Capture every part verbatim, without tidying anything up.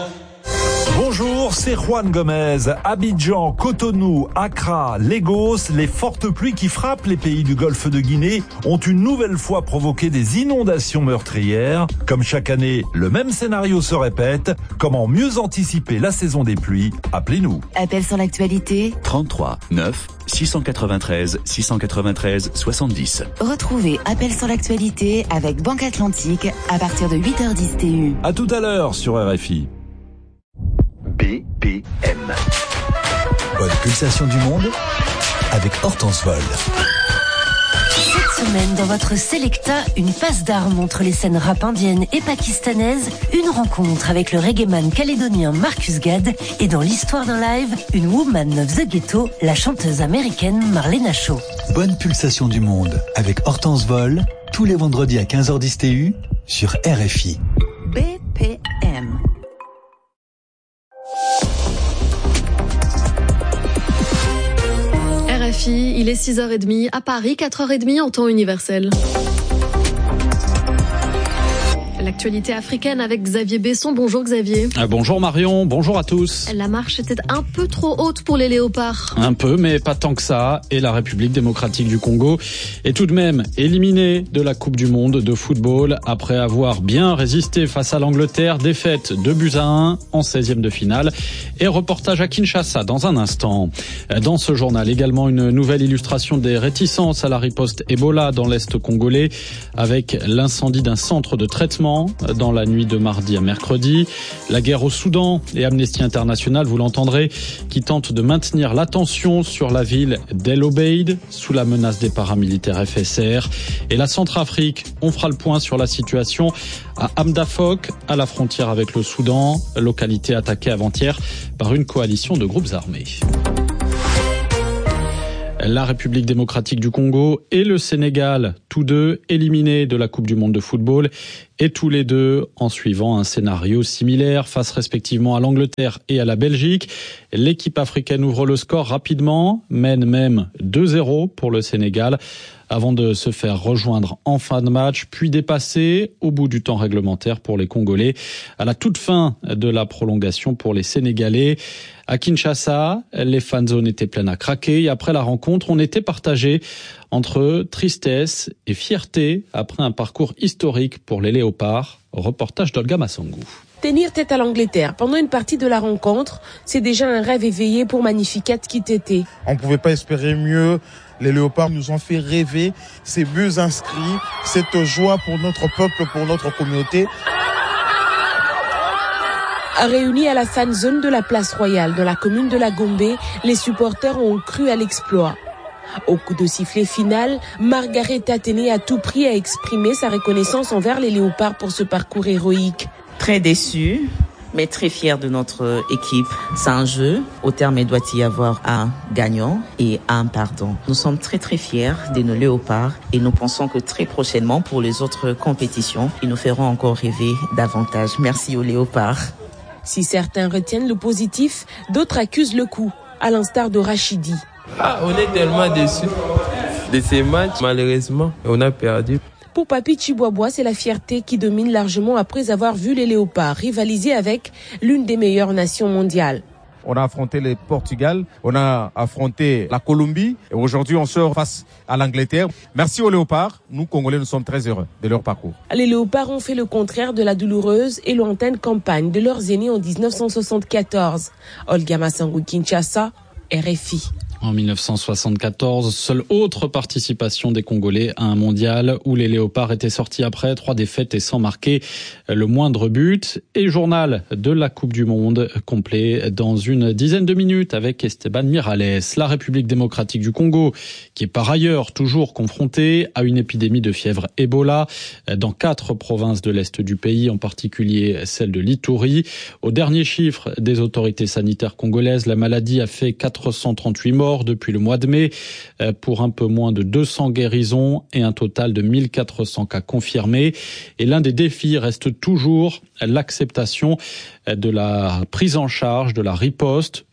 Bonjour, c'est Juan Gomez. Abidjan, Cotonou, Accra, Lagos, les fortes pluies qui frappent les pays du golfe de Guinée ont une nouvelle fois provoqué des inondations meurtrières. Comme chaque année, le même scénario se répète. Comment mieux anticiper la saison des pluies? Appelez-nous. Appel sur l'actualité trente-trois neuf six cent quatre-vingt-treize six cent quatre-vingt-treize soixante-dix. Retrouvez Appel sur l'actualité avec Banque Atlantique à partir de huit heures dix T U. À tout à l'heure sur R F I. B P M. Bonne pulsation du monde avec Hortense Vol. Cette semaine, dans votre Selecta, une passe d'armes entre les scènes rap indiennes et pakistanaises, une rencontre avec le reggaeman calédonien Marcus Gad et dans l'histoire d'un live, une woman of the ghetto, la chanteuse américaine Marlena Shaw. Bonne pulsation du monde avec Hortense Vol, tous les vendredis à quinze heures dix T U sur R F I. B P M. R F I, il est six heures trente à Paris, quatre heures trente en temps universel. L'actualité africaine avec Xavier Besson. Bonjour Xavier. Ah, bonjour Marion, bonjour à tous. La marche était un peu trop haute pour les léopards. Un peu, mais pas tant que ça. Et la République démocratique du Congo est tout de même éliminée de la Coupe du Monde de football après avoir bien résisté face à l'Angleterre. Défaite deux buts à un en seizième de finale. Et reportage à Kinshasa dans un instant. Dans ce journal, également une nouvelle illustration des réticences à la riposte Ebola dans l'Est congolais avec l'incendie d'un centre de traitement dans la nuit de mardi à mercredi. La guerre au Soudan et Amnesty International, vous l'entendrez, qui tentent de maintenir l'attention sur la ville d'El Obeid sous la menace des paramilitaires F S R. Et la Centrafrique, on fera le point sur la situation à Amdafok, à la frontière avec le Soudan, localité attaquée avant-hier par une coalition de groupes armés. La République démocratique du Congo et le Sénégal, tous deux éliminés de la Coupe du monde de football, et tous les deux en suivant un scénario similaire face respectivement à l'Angleterre et à la Belgique. L'équipe africaine ouvre le score rapidement, mène même deux zéro pour le Sénégal, avant de se faire rejoindre en fin de match, puis dépasser au bout du temps réglementaire pour les Congolais, à la toute fin de la prolongation pour les Sénégalais. À Kinshasa, les fan zones étaient pleines à craquer et après la rencontre, on était partagé entre tristesse et fierté après un parcours historique pour les Léopards. Reportage d'Olga Massangou. Tenir tête à l'Angleterre pendant une partie de la rencontre, c'est déjà un rêve éveillé pour Magnificat Kitete. On ne pouvait pas espérer mieux. Les Léopards nous ont fait rêver. Ces buts inscrits, cette joie pour notre peuple, pour notre communauté. Réunis à la fan zone de la Place Royale, dans la commune de la Gombe, les supporters ont cru à l'exploit. Au coup de sifflet final, Margaret Athénée a tout pris à exprimer sa reconnaissance envers les Léopards pour ce parcours héroïque. Très déçu, mais très fier de notre équipe. C'est un jeu. Au terme, il doit y avoir un gagnant et un pardon. Nous sommes très très fiers de nos Léopards et nous pensons que très prochainement, pour les autres compétitions, ils nous feront encore rêver davantage. Merci aux Léopards. Si certains retiennent le positif, d'autres accusent le coup, à l'instar de Rachidi. Ah, on est tellement déçus de ces matchs. Malheureusement, on a perdu. Pour Papi Chiboibois, c'est la fierté qui domine largement après avoir vu les Léopards rivaliser avec l'une des meilleures nations mondiales. On a affronté le Portugal, on a affronté la Colombie et aujourd'hui on sort face à l'Angleterre. Merci aux Léopards, nous Congolais nous sommes très heureux de leur parcours. Les Léopards ont fait le contraire de la douloureuse et lointaine campagne de leurs aînés en dix-neuf cent soixante-quatorze. Olga Massangou, Kinshasa, R F I. En dix-neuf cent soixante-quatorze, seule autre participation des Congolais à un mondial où les Léopards étaient sortis après trois défaites et sans marquer le moindre but. Et journal de la Coupe du Monde complet dans une dizaine de minutes avec Esteban Miralles. La République démocratique du Congo, qui est par ailleurs toujours confrontée à une épidémie de fièvre Ebola dans quatre provinces de l'Est du pays, en particulier celle de l'Ituri. Au dernier chiffre des autorités sanitaires congolaises, la maladie a fait quatre cent trente-huit morts depuis le mois de mai pour un peu moins de deux cents guérisons et un total de mille quatre cents cas confirmés. Et l'un des défis reste toujours l'acceptation de la prise en charge, de la riposte.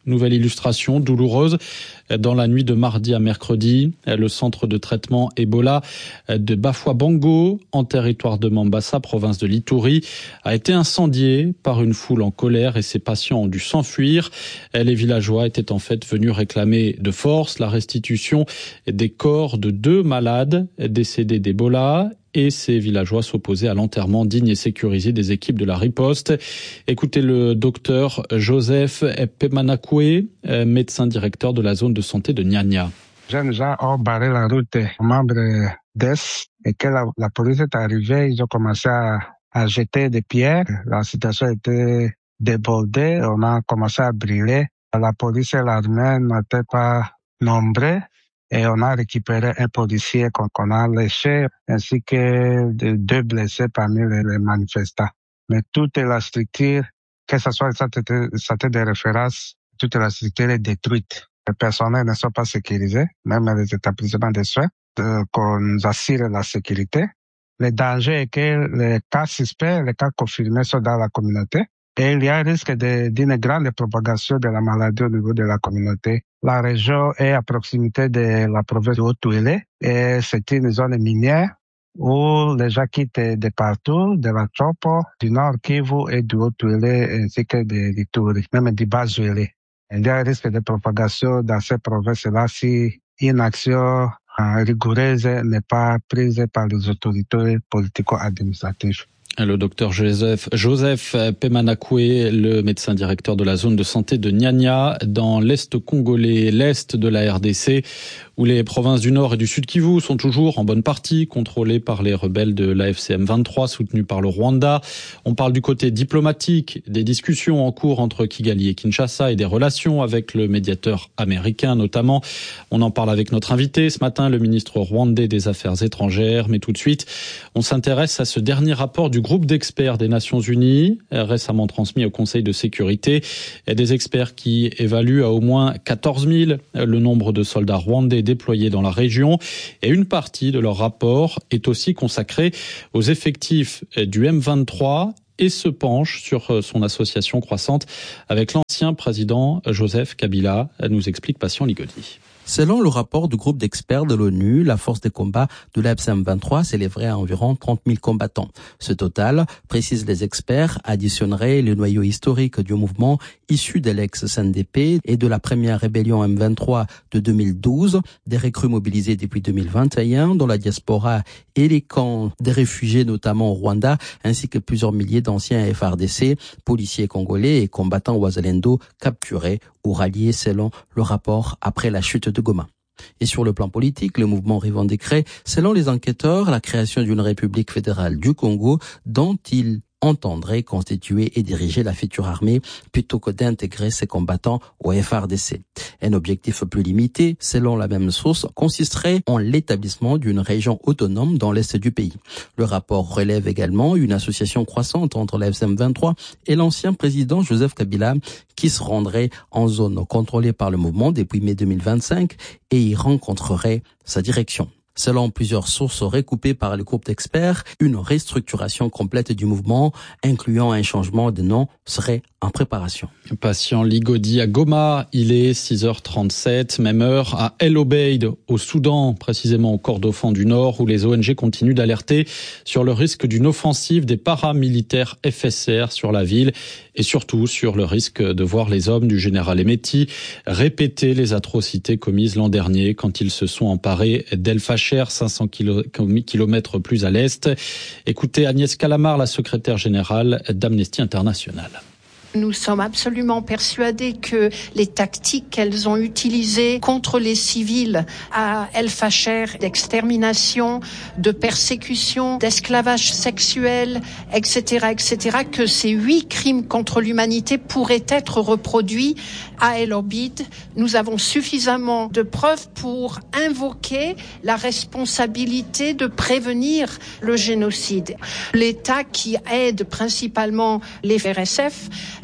Nouvelle illustration douloureuse. Dans la nuit de mardi à mercredi, le centre de traitement Ebola de Bafouabango, en territoire de Mambasa, province de l'Ituri, a été incendié par une foule en colère et ses patients ont dû s'enfuir. Les villageois étaient en fait venus réclamer de force la restitution des corps de deux malades décédés d'Ebola. Et ces villageois s'opposaient à l'enterrement digne et sécurisé des équipes de la riposte. Écoutez le docteur Joseph Pemanakwe, médecin directeur de la zone de santé de Nyanya. Jeunes gens ont barré la route aux membres d'E S et que la, la police est arrivée, ils ont commencé à, à jeter des pierres. La situation était débordée, on a commencé à brûler. La police et l'armée n'étaient pas nombreux. Et on a récupéré un policier qu'on, qu'on a léché, ainsi que de, deux blessés parmi les, les manifestants. Mais toute la structure, que ce soit le centre de référence, toute la structure est détruite. Les personnels ne sont pas sécurisés, même les établissements de soins, de, qu'on assure la sécurité. Le danger est que les cas suspects, les cas confirmés sont dans la communauté. Et il y a un risque de, d'une grande propagation de la maladie au niveau de la communauté. La région est à proximité de la province de Haut-Uélé et c'est une zone minière où les gens quittent de partout, de la Chopo, du Nord Kivu et du Haut-Uélé ainsi que de l'Ituri, même du Bas-Uélé. Il y a un risque de propagation dans ces provinces-là si une action rigoureuse n'est pas prise par les autorités politico-administratives. Le docteur Joseph, Joseph Pemanakwe, le médecin directeur de la zone de santé de Nyanya, dans l'Est congolais, l'Est de la R D C, où les provinces du Nord et du Sud Kivu sont toujours en bonne partie contrôlées par les rebelles de l'A F C M vingt-trois, soutenus par le Rwanda. On parle du côté diplomatique, des discussions en cours entre Kigali et Kinshasa et des relations avec le médiateur américain notamment. On en parle avec notre invité ce matin, le ministre rwandais des Affaires étrangères. Mais tout de suite, on s'intéresse à ce dernier rapport du groupe d'experts des Nations Unies, récemment transmis au Conseil de sécurité. Des experts qui évaluent à au moins quatorze mille le nombre de soldats rwandais déployés dans la région. Et une partie de leur rapport est aussi consacrée aux effectifs du M vingt-trois et se penche sur son association croissante avec l'ancien président Joseph Kabila, nous explique Patient Ligodi. Selon le rapport du groupe d'experts de l'ONU, la force de combat de l'A F C M vingt-trois s'élèverait à environ trente mille combattants. Ce total, précisent les experts, additionnerait le noyau historique du mouvement issu de l'ex-S N D P et de la première rébellion M vingt-trois de deux mille douze, des recrues mobilisés depuis deux mille vingt et un dans la diaspora et les camps des réfugiés notamment au Rwanda, ainsi que plusieurs milliers d'anciens F R D C, policiers congolais et combattants Wazalendo capturés ou ralliés selon le rapport après la chute de Goma. Et sur le plan politique, le mouvement revendiquerait, selon les enquêteurs, la création d'une république fédérale du Congo dont il entendrait constituer et diriger la future armée plutôt que d'intégrer ses combattants au F R D C. Un objectif plus limité, selon la même source, consisterait en l'établissement d'une région autonome dans l'est du pays. Le rapport relève également une association croissante entre la F C M vingt-trois et l'ancien président Joseph Kabila qui se rendrait en zone contrôlée par le mouvement depuis mai deux mille vingt-cinq et y rencontrerait sa direction. Selon plusieurs sources recoupées par le groupe d'experts, une restructuration complète du mouvement, incluant un changement de nom, serait en préparation. Patient Ligodi à Goma, il est six heures trente-sept, même heure à El Obeid, au Soudan, précisément au Kordofan du Nord, où les O N G continuent d'alerter sur le risque d'une offensive des paramilitaires F S R sur la ville et surtout sur le risque de voir les hommes du général Emeti répéter les atrocités commises l'an dernier quand ils se sont emparés d'El Fasher, cinq cents kilomètres plus à l'est. Écoutez Agnès Calamar, la secrétaire générale d'Amnesty International. Nous sommes absolument persuadés que les tactiques qu'elles ont utilisées contre les civils à El Fasher, d'extermination, de persécution, d'esclavage sexuel, et cetera, et cetera, que ces huit crimes contre l'humanité pourraient être reproduits à El Obeid. Nous avons suffisamment de preuves pour invoquer la responsabilité de prévenir le génocide. L'État qui aide principalement les R S F,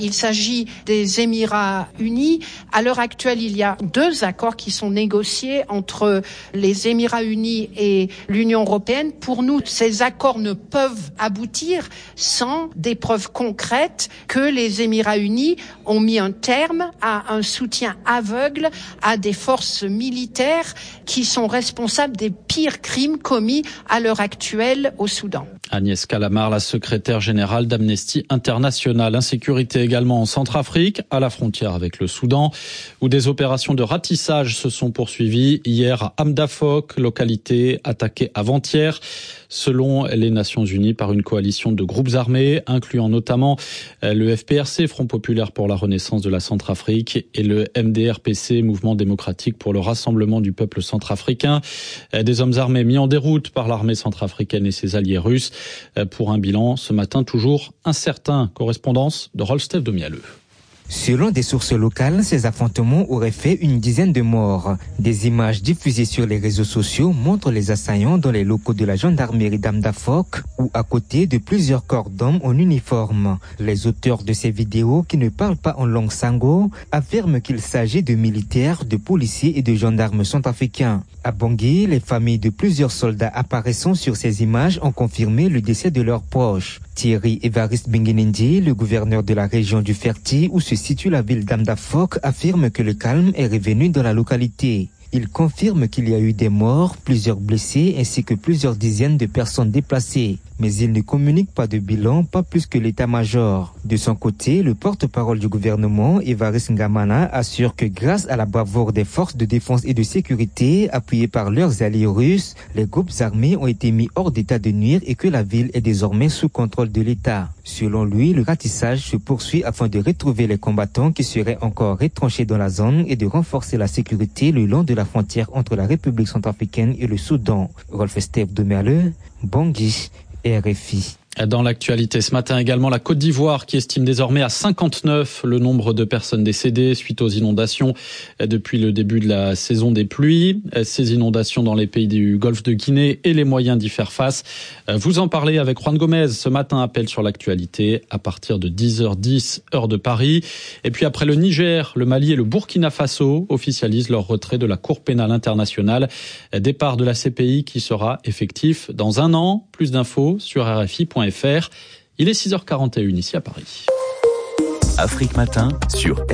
Il s'agit des Émirats unis. À l'heure actuelle, il y a deux accords qui sont négociés entre les Émirats unis et l'Union européenne. Pour nous, ces accords ne peuvent aboutir sans des preuves concrètes que les Émirats unis ont mis un terme à un soutien aveugle à des forces militaires qui sont responsables des pires crimes commis à l'heure actuelle au Soudan. Agnès Calamard, la secrétaire générale d'Amnesty International. Insécurité également en Centrafrique, à la frontière avec le Soudan, où des opérations de ratissage se sont poursuivies hier à Amdafok, localité attaquée avant-hier, selon les Nations Unies, par une coalition de groupes armés, incluant notamment le F P R C, Front Populaire pour la Renaissance de la Centrafrique, et le M D R P C, Mouvement démocratique pour le rassemblement du peuple centrafricain. Des hommes armés mis en déroute par l'armée centrafricaine et ses alliés russes, pour un bilan ce matin toujours incertain. Correspondance de Rolf-Steph Domialeux. Selon des sources locales, ces affrontements auraient fait une dizaine de morts. Des images diffusées sur les réseaux sociaux montrent les assaillants dans les locaux de la gendarmerie d'Amdafok ou à côté de plusieurs corps d'hommes en uniforme. Les auteurs de ces vidéos, qui ne parlent pas en langue sango, affirment qu'il s'agit de militaires, de policiers et de gendarmes centrafricains. À Bangui, les familles de plusieurs soldats apparaissant sur ces images ont confirmé le décès de leurs proches. Thierry Évariste Benguinindi, le gouverneur de la région du Ferti où se situe la ville d'Amdafok, affirme que le calme est revenu dans la localité. Il confirme qu'il y a eu des morts, plusieurs blessés ainsi que plusieurs dizaines de personnes déplacées. Mais il ne communique pas de bilan, pas plus que l'état-major. De son côté, le porte-parole du gouvernement, Évariste Ngamana, assure que grâce à la bravoure des forces de défense et de sécurité, appuyées par leurs alliés russes, les groupes armés ont été mis hors d'état de nuire et que la ville est désormais sous contrôle de l'État. Selon lui, le ratissage se poursuit afin de retrouver les combattants qui seraient encore retranchés dans la zone et de renforcer la sécurité le long de la frontière entre la République centrafricaine et le Soudan. Rolf-Steph Domialeux, Bangui, R F I. Dans l'actualité ce matin également, la Côte d'Ivoire qui estime désormais à cinquante-neuf le nombre de personnes décédées suite aux inondations depuis le début de la saison des pluies. Ces inondations dans les pays du Golfe de Guinée et les moyens d'y faire face. Vous en parlez avec Juan Gomez ce matin, appel sur l'actualité à partir de dix heures dix heure de Paris. Et puis après le Niger, le Mali et le Burkina Faso officialisent leur retrait de la Cour pénale internationale. Départ de la C P I qui sera effectif dans un an. Plus d'infos sur R F I point F R. Il est six heures quarante et une ici à Paris. Afrique Matin sur